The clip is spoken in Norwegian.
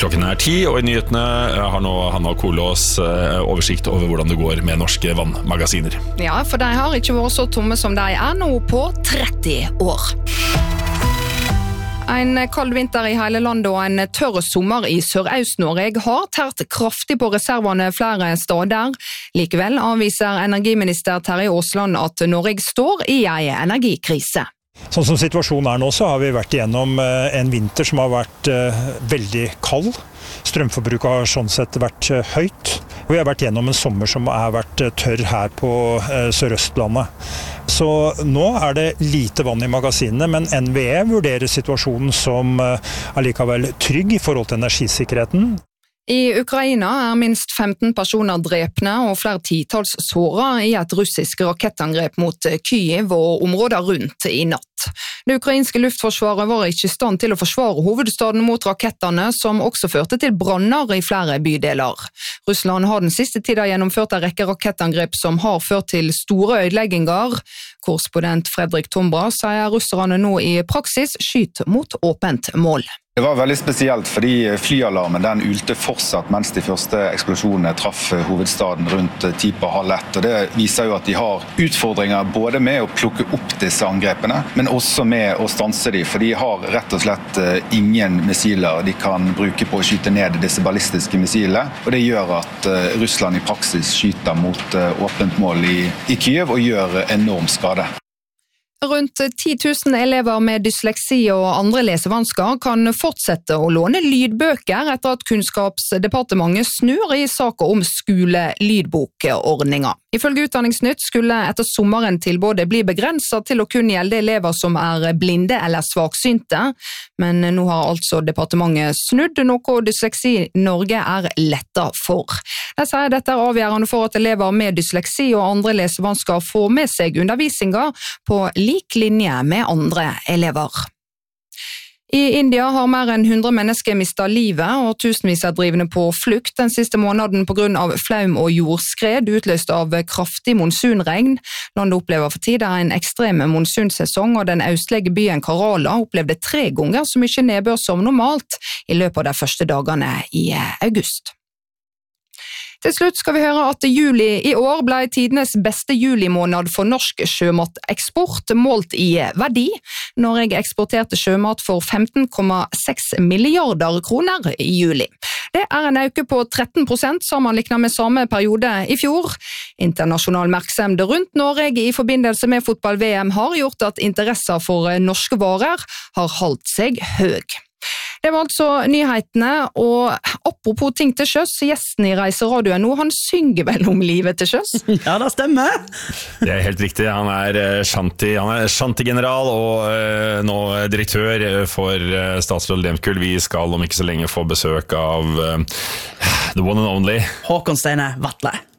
Klokken 10, og i nyhetene har nå Hanna Kolås oversikt over hvordan det går med norske vannmagasiner. Ja, for de har ikke vært så tomme som de nå på 30 år. En kald vinter i hele landet og en tørr sommer i Sør-Øst-Norge har tært kraftig på reservene flere steder. Likevel avviser energiminister Terje Aasland at Norge står i en energikrise. Sånn som situasjonen nå, så har vi vært igjennom en vinter som har vært veldig kald. Strømforbruket har sånn sett vært høyt. Og vi har vært igjennom en sommer som har vært tørr her på Sør-Østlandet. Så nå er det lite vann i magasinene, men NVE vurderer situasjonen som allikevel trygg i forhold til energisikkerheten. I Ukraina minst 15 personer drepne og flere titalls såret i et russisk rakettangrep mot Kyiv og områder rundt i natt. Det ukrainske luftforsvaret var ikke i stand til å forsvare hovedstaden mot rakettene, som også førte til branner i flere bydeler. Russland har den siste tiden gjennomført en rekke rakettangrep som har ført til store ødelegginger. Korrespondent Fredrik Tombra sier russerne nå i praksis skyter mot åpent mål. Det var veldig spesielt fordi flyalarmen den ulte fortsatt mens de første eksplosjonene traff hovedstaden rundt 10:30. Og det viser jo at de har utfordringer både med å plukke opp disse angrepene, men også med å stanse dem, for de har rett og slett ingen missiler de kan bruke på å skyte ned disse ballistiske missilene. Og det gjør at Russland i praksis skyter mot åpent mål i Kyiv og gjør enorm skade. Rundt 10 000 elever med dysleksi og andre lesevansker kan fortsette å låne lydbøker etter at Kunnskapsdepartementet snur i saker om skolelydbokordninger. Ifølge Utdanningsnytt skulle etter sommeren tilbudet bli begrenset til å kun gjelde elever som er blinde eller svaksynte, men nå har altså departementet snudd, noe Dysleksi Norge er lettet for. De sier dette er avgjørende for at elever med dysleksi og andre lesevansker får med seg undervisninger på lik linje med andre elever. I India har mer enn 100 mennesker mistet livet, og tusenvis er drivende på flukt den siste måneden på grunn av flaum og jordskred utløst av kraftig monsunregn. Landet opplever for tiden en ekstrem monsunsesong, og den østlige byen Kerala opplevde 3 ganger så mye nedbør som normalt i løpet av de første dagene i august. Til slutt skal vi høre at juli i år ble tidenes beste julimåned for norsk sjømateksport, målt i verdi. Norge eksporterte sjømat for 15,6 milliarder kroner i juli. Det er en økning på 13% sammenlignet med samme periode i fjor. Internasjonal merksemd rundt Norge i forbindelse med fotball-VM har gjort at interesser for norske varer har holdt seg høy. Det var altså nyhetene, og apropos ting til sjøs, gjesten i Reiseradioen nå, han synger vel om livet til sjøs? Ja, det stemmer. Det er helt riktig, han er Shanti-general og nå direktør for Statsraad Lehmkuhl. Vi skal om ikke så lenge få besøk av the one and only Håkon Steine Vatle.